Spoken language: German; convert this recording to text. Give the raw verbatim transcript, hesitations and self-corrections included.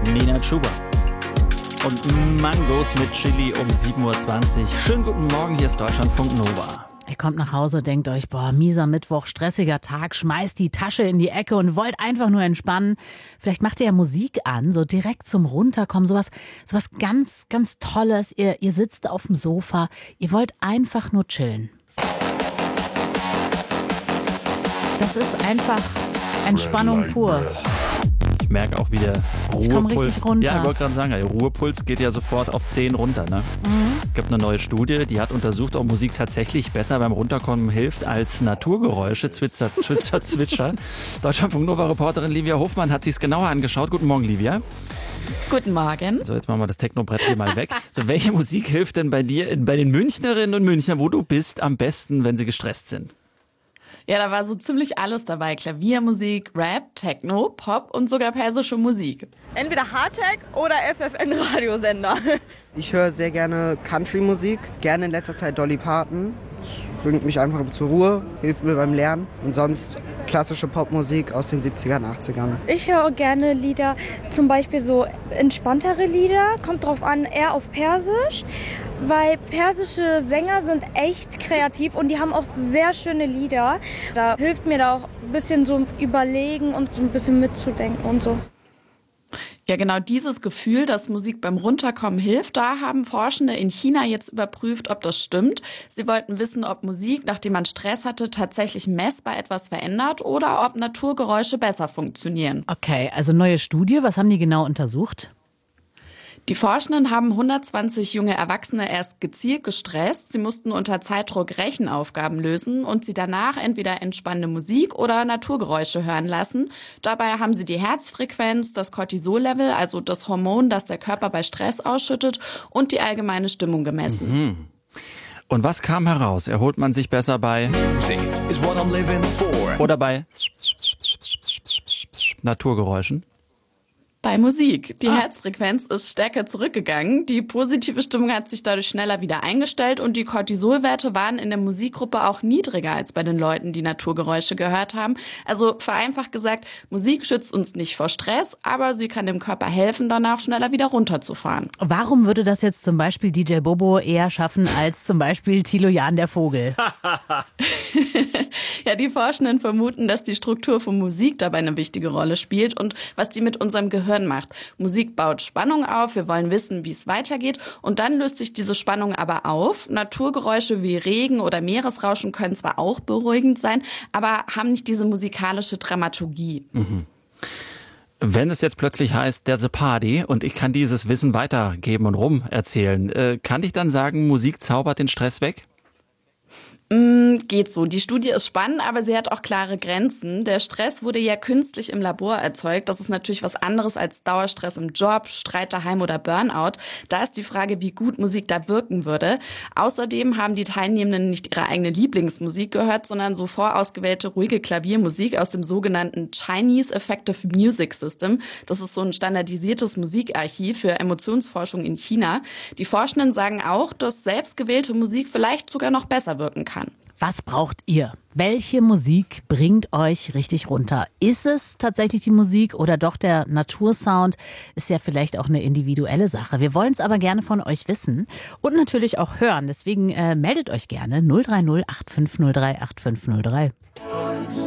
Nina Chuba. Und Mangos mit Chili um sieben Uhr zwanzig. Schönen guten Morgen, hier ist Deutschlandfunk Nova. Ihr kommt nach Hause, denkt euch, boah, mieser Mittwoch, stressiger Tag, schmeißt die Tasche in die Ecke und wollt einfach nur entspannen. Vielleicht macht ihr ja Musik an, so direkt zum Runterkommen, sowas, sowas ganz, ganz Tolles. Ihr, ihr sitzt auf dem Sofa, ihr wollt einfach nur chillen. Das ist einfach Entspannung pur. Ich merke auch, wie der Ich komm Ruhepuls... richtig runter. Ja, ich wollte gerade sagen, der Ruhepuls geht ja sofort auf zehn runter. Ne? Mhm. Es gibt eine neue Studie, die hat untersucht, ob Musik tatsächlich besser beim Runterkommen hilft als Naturgeräusche, Zwitscher, Zwitscher, Zwitscher. Deutschlandfunk Nova-Reporterin Livia Hofmann hat sich es genauer angeschaut. Guten Morgen, Livia. Guten Morgen. So, jetzt machen wir das Technobrett hier mal weg. So, welche Musik hilft denn bei dir, bei den Münchnerinnen und Münchnern, wo du bist, am besten, wenn sie gestresst sind? Ja, da war so ziemlich alles dabei. Klaviermusik, Rap, Techno, Pop und sogar persische Musik. Entweder Hardtech oder F F N-Radiosender. Ich höre sehr gerne Country-Musik, gerne in letzter Zeit Dolly Parton. Das bringt mich einfach zur Ruhe, hilft mir beim Lernen. Und sonst klassische Popmusik aus den siebzigern, achtzigern. Ich höre gerne Lieder, zum Beispiel so entspanntere Lieder, kommt drauf an, eher auf Persisch, weil persische Sänger sind echt kreativ und die haben auch sehr schöne Lieder. Da hilft mir da auch ein bisschen so überlegen und so ein bisschen mitzudenken und so. Ja, genau dieses Gefühl, dass Musik beim Runterkommen hilft, da haben Forschende in China jetzt überprüft, ob das stimmt. Sie wollten wissen, ob Musik, nachdem man Stress hatte, tatsächlich messbar etwas verändert oder ob Naturgeräusche besser funktionieren. Okay, also neue Studie, was haben die genau untersucht? Die Forschenden haben hundertzwanzig junge Erwachsene erst gezielt gestresst. Sie mussten unter Zeitdruck Rechenaufgaben lösen und sie danach entweder entspannende Musik oder Naturgeräusche hören lassen. Dabei haben sie die Herzfrequenz, das Cortisol-Level, also das Hormon, das der Körper bei Stress ausschüttet, und die allgemeine Stimmung gemessen. Mhm. Und was kam heraus? Erholt man sich besser bei oder bei Naturgeräuschen? Bei Musik. Die Ah. Herzfrequenz ist stärker zurückgegangen. Die positive Stimmung hat sich dadurch schneller wieder eingestellt und die Cortisolwerte waren in der Musikgruppe auch niedriger als bei den Leuten, die Naturgeräusche gehört haben. Also vereinfacht gesagt, Musik schützt uns nicht vor Stress, aber sie kann dem Körper helfen, danach schneller wieder runterzufahren. Warum würde das jetzt zum Beispiel D J Bobo eher schaffen als zum Beispiel Thilo Jahn der Vogel? Ja, die Forschenden vermuten, dass die Struktur von Musik dabei eine wichtige Rolle spielt und was die mit unserem Gehirn macht. Musik baut Spannung auf, wir wollen wissen, wie es weitergeht und dann löst sich diese Spannung aber auf. Naturgeräusche wie Regen oder Meeresrauschen können zwar auch beruhigend sein, aber haben nicht diese musikalische Dramaturgie. Mhm. Wenn es jetzt plötzlich heißt, there's a party und ich kann dieses Wissen weitergeben und rum erzählen, äh, kann ich dann sagen, Musik zaubert den Stress weg? Mm, geht so. Die Studie ist spannend, aber sie hat auch klare Grenzen. Der Stress wurde ja künstlich im Labor erzeugt. Das ist natürlich was anderes als Dauerstress im Job, Streit daheim oder Burnout. Da ist die Frage, wie gut Musik da wirken würde. Außerdem haben die Teilnehmenden nicht ihre eigene Lieblingsmusik gehört, sondern so vorausgewählte ruhige Klaviermusik aus dem sogenannten Chinese Effective Music System. Das ist so ein standardisiertes Musikarchiv für Emotionsforschung in China. Die Forschenden sagen auch, dass selbstgewählte Musik vielleicht sogar noch besser wirken kann. Was braucht ihr? Welche Musik bringt euch richtig runter? Ist es tatsächlich die Musik oder doch der Natursound? Ist ja vielleicht auch eine individuelle Sache. Wir wollen es aber gerne von euch wissen und natürlich auch hören. Deswegen äh, meldet euch gerne null drei null acht fünf null drei acht fünf null drei.